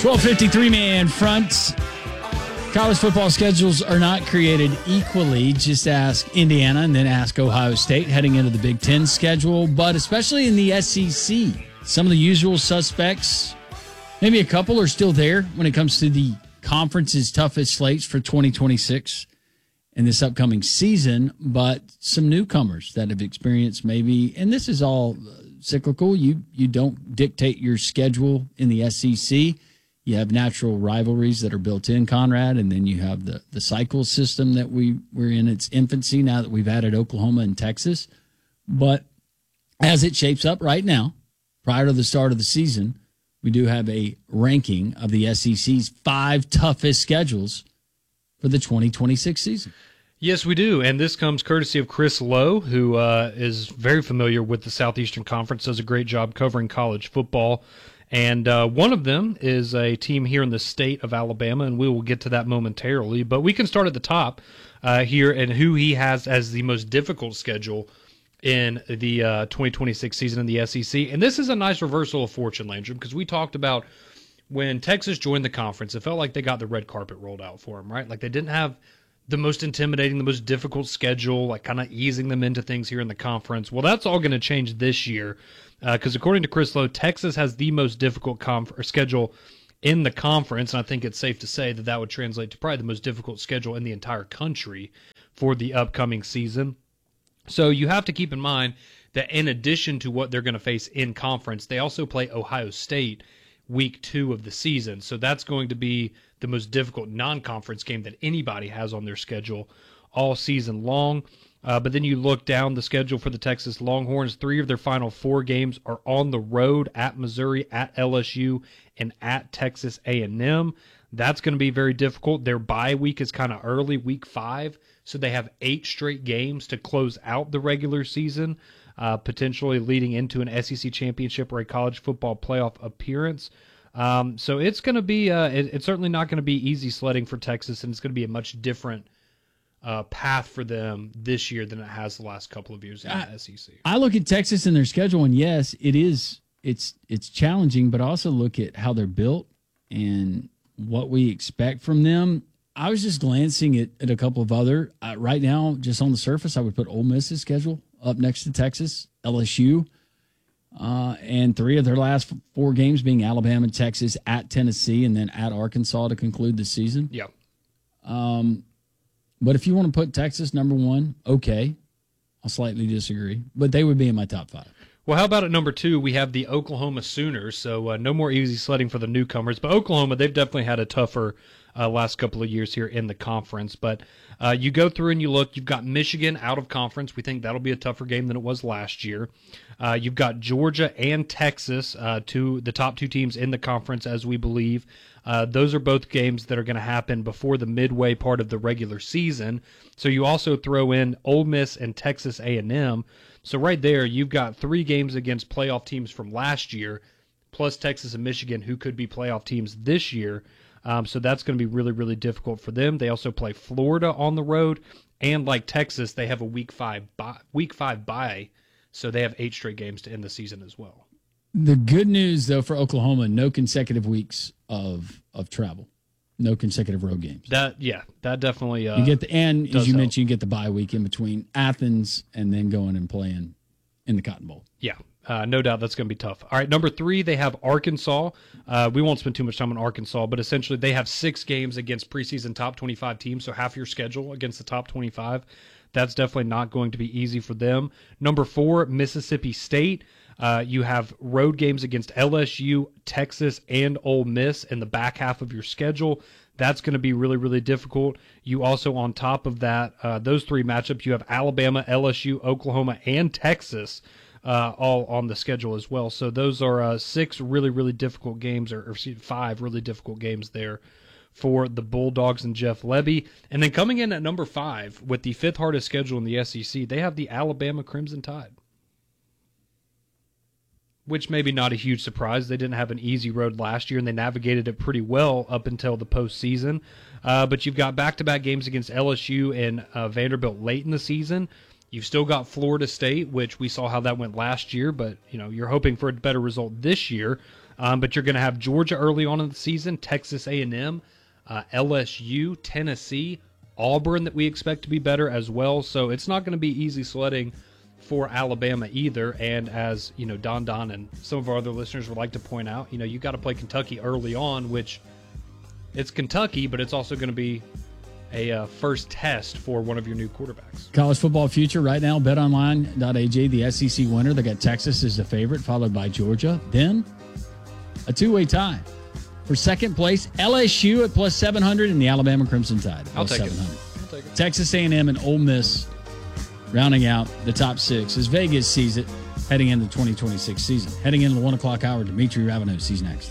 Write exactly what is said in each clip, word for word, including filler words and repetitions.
twelve fifty-three man front. College football schedules are not created equally. Just ask Indiana and then ask Ohio State heading into the Big Ten schedule. But especially in the S E C, some of the usual suspects, maybe a couple, are still there when it comes to the conference's toughest slates for twenty twenty-six in this upcoming season. But some newcomers that have experienced maybe, and this is all cyclical. You you don't dictate your schedule in the S E C. You have natural rivalries that are built in, Conrad, and then you have the, the cycle system that we, we're in its infancy now that we've added Oklahoma and Texas. But as it shapes up right now, prior to the start of the season, we do have a ranking of the S E C's five toughest schedules for the twenty twenty-six season. Yes, we do, and this comes courtesy of Chris Lowe, who uh, is very familiar with the Southeastern Conference, does a great job covering college football. And uh, one of them is a team here in the state of Alabama, and we will get to that momentarily. But we can start at the top uh, here and who he has as the most difficult schedule in the uh, twenty twenty-six season in the S E C. And this is a nice reversal of fortune, Landrum, because we talked about when Texas joined the conference, it felt like they got the red carpet rolled out for them, right? Like they didn't have the most intimidating, the most difficult schedule, like kind of easing them into things here in the conference. Well, that's all going to change this year. Because uh, according to Chris Lowe, Texas has the most difficult conf- or schedule in the conference, and I think it's safe to say that that would translate to probably the most difficult schedule in the entire country for the upcoming season. So you have to keep in mind that in addition to what they're going to face in conference, they also play Ohio State week two of the season. So that's going to be the most difficult non-conference game that anybody has on their schedule all season long. Uh, but then you look down the schedule for the Texas Longhorns. Three of their final four games are on the road at Missouri, at L S U, and at Texas A and M. That's going to be very difficult. Their bye week is kind of early, week five, so they have eight straight games to close out the regular season, uh, potentially leading into an S E C championship or a college football playoff appearance. Um, so it's going to be, uh, it, it's certainly not going to be easy sledding for Texas, and it's going to be a much different Uh, path for them this year than it has the last couple of years in I, the S E C. I look at Texas and their schedule, and yes, it is it's it's challenging, but I also look at how they're built and what we expect from them. I was just glancing at, at a couple of other uh, right now, just on the surface, I would put Ole Miss's schedule up next to Texas, L S U, uh, and three of their last four games being Alabama, Texas, at Tennessee, and then at Arkansas to conclude the season. Yeah. Um. But if you want to put Texas number one, okay. I'll slightly disagree. But they would be in my top five. Well, how about at number two, we have the Oklahoma Sooners. So uh, no more easy sledding for the newcomers. But Oklahoma, they've definitely had a tougher uh, last couple of years here in the conference. But uh, you go through and you look, you've got Michigan out of conference. We think that'll be a tougher game than it was last year. Uh, you've got Georgia and Texas, uh, two the top two teams in the conference, as we believe. Uh, those are both games that are going to happen before the midway part of the regular season. So you also throw in Ole Miss and Texas A and M. So right there, you've got three games against playoff teams from last year, plus Texas and Michigan, who could be playoff teams this year. Um, so that's going to be really, really difficult for them. They also play Florida on the road, and like Texas, they have a week five bye, week five bye, so they have eight straight games to end the season as well. The good news, though, for Oklahoma, no consecutive weeks of of travel, no consecutive road games. That yeah, that definitely uh, you get the and as you help. mentioned, you get the bye week in between Athens and then going and playing in the Cotton Bowl. Yeah, uh, no doubt that's going to be tough. All right, number three, they have Arkansas. Uh, we won't spend too much time on Arkansas, but essentially they have six games against preseason top twenty-five teams, so half your schedule against the top twenty-five. That's definitely not going to be easy for them. Number four, Mississippi State. Uh, you have road games against L S U, Texas, and Ole Miss in the back half of your schedule. That's going to be really, really difficult. You also, on top of that, uh, those three matchups, you have Alabama, L S U, Oklahoma, and Texas uh, all on the schedule as well. So those are uh, six really, really difficult games, or, or excuse me, five really difficult games there for the Bulldogs and Jeff Lebby. And then coming in at number five with the fifth hardest schedule in the S E C, they have the Alabama Crimson Tide, which maybe not a huge surprise. They didn't have an easy road last year, and they navigated it pretty well up until the postseason. Uh, but you've got back-to-back games against L S U and uh, Vanderbilt late in the season. You've still got Florida State, which we saw how that went last year, but you know you're hoping for a better result this year. Um, but you're going to have Georgia early on in the season, Texas A and M, uh, L S U, Tennessee, Auburn that we expect to be better as well. So it's not going to be easy sledding for Alabama either. And as you know, Don Don and some of our other listeners would like to point out, you know, you got to play Kentucky early on, which it's Kentucky, but it's also going to be a uh, first test for one of your new quarterbacks. College football future right now, bet online dot a g, the S E C winner. They got Texas as the favorite, followed by Georgia. Then a two-way tie for second place, L S U at plus seven hundred and the Alabama Crimson Tide at I'll plus take seven hundred. it. I'll take it. Texas A and M and Ole Miss rounding out the top six as Vegas sees it heading into the twenty twenty-six season. Heading into the one o'clock hour, Dimitri Raveneau sees next.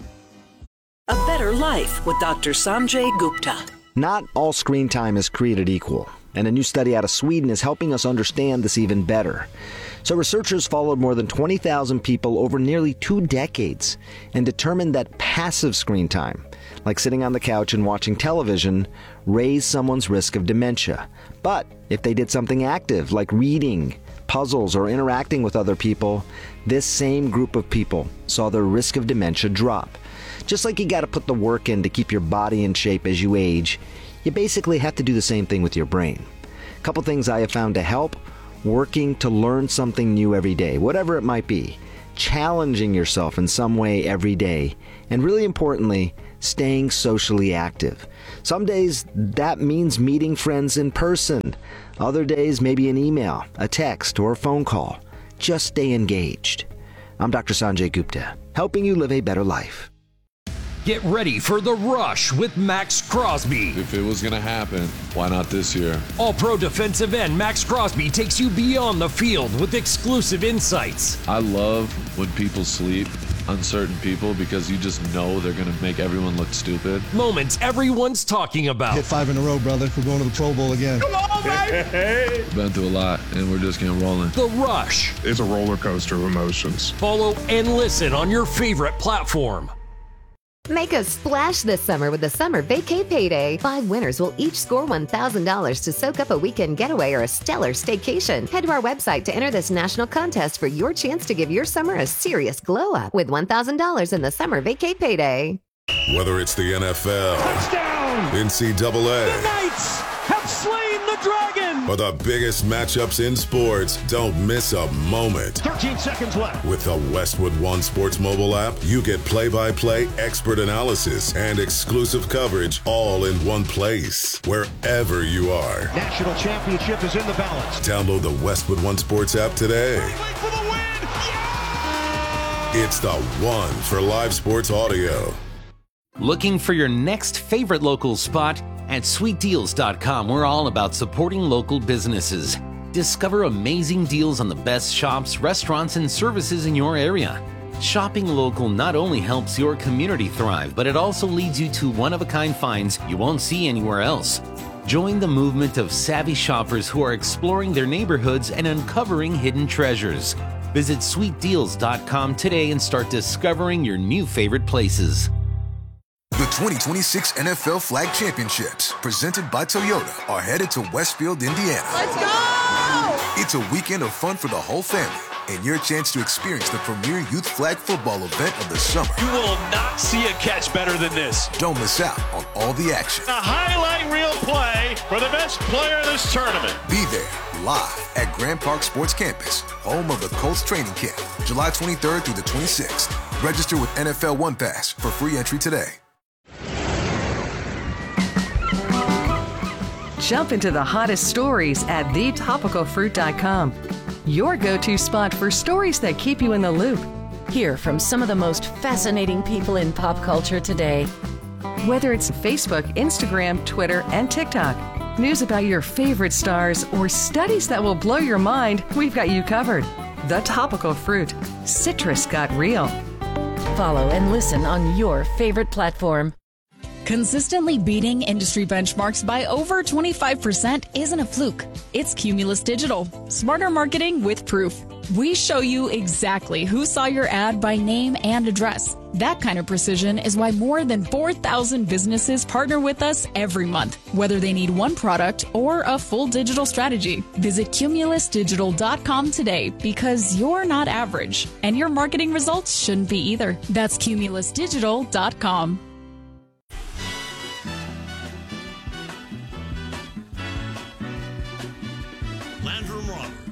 A Better Life with Doctor Sanjay Gupta. Not all screen time is created equal, and a new study out of Sweden is helping us understand this even better. So researchers followed more than twenty thousand people over nearly two decades and determined that passive screen time, like sitting on the couch and watching television, raised someone's risk of dementia. But if they did something active, like reading, puzzles, or interacting with other people, this same group of people saw their risk of dementia drop. Just like you got to put the work in to keep your body in shape as you age, you basically have to do the same thing with your brain. A couple things I have found to help: working to learn something new every day, whatever it might be, challenging yourself in some way every day, and really importantly, staying socially active. Some days that means meeting friends in person. Other days maybe an email, a text, or a phone call. Just stay engaged. I'm Doctor Sanjay Gupta, helping you live a better life. Get ready for The Rush with Max Crosby. If it was going to happen, why not this year? All-pro defensive end Max Crosby takes you beyond the field with exclusive insights. I love when people sleep, uncertain people, because you just know they're going to make everyone look stupid. Moments everyone's talking about. Hit five in a row, brother. We're going to the Pro Bowl again. Come on, baby! Been through a lot, and we're just getting rolling. The Rush. It's a roller coaster of emotions. Follow and listen on your favorite platform. Make a splash this summer with the Summer Vacay Payday. Five winners will each score one thousand dollars to soak up a weekend getaway or a stellar staycation. Head to our website to enter this national contest for your chance to give your summer a serious glow up with one thousand dollars in the Summer Vacay Payday. Whether it's the N F L, Touchdown! N C double A, the Knights have slain the dragon! or the biggest matchups in sports, don't miss a moment. thirteen seconds left. With the Westwood One Sports mobile app, you get play-by-play expert analysis and exclusive coverage all in one place, wherever you are. National championship is in the balance. Download the Westwood One Sports app today. For the win! Yeah! It's the one for live sports audio. Looking for your next favorite local spot? At sweet deals dot com, we're all about supporting local businesses. Discover amazing deals on the best shops, restaurants, and services in your area. Shopping local not only helps your community thrive, but it also leads you to one-of-a-kind finds you won't see anywhere else. Join the movement of savvy shoppers who are exploring their neighborhoods and uncovering hidden treasures. Visit sweet deals dot com today and start discovering your new favorite places. The twenty twenty-six N F L Flag Championships, presented by Toyota, are headed to Westfield, Indiana. Let's go! It's a weekend of fun for the whole family and your chance to experience the premier youth flag football event of the summer. You will not see a catch better than this. Don't miss out on all the action. A highlight reel play for the best player in this tournament. Be there live at Grand Park Sports Campus, home of the Colts training camp, July twenty-third through the twenty-sixth. Register with N F L One Pass for free entry today. Jump into the hottest stories at the topical fruit dot com. Your go-to spot for stories that keep you in the loop. Hear from some of the most fascinating people in pop culture today. Whether it's Facebook, Instagram, Twitter, and TikTok, news about your favorite stars, or studies that will blow your mind, we've got you covered. The Topical Fruit. Citrus got real. Follow and listen on your favorite platform. Consistently beating industry benchmarks by over twenty-five percent isn't a fluke. It's Cumulus Digital. Smarter marketing with proof. We show you exactly who saw your ad by name and address. That kind of precision is why more than four thousand businesses partner with us every month, whether they need one product or a full digital strategy. Visit cumulus digital dot com today because you're not average, and your marketing results shouldn't be either. That's cumulus digital dot com. Landrum Roberts.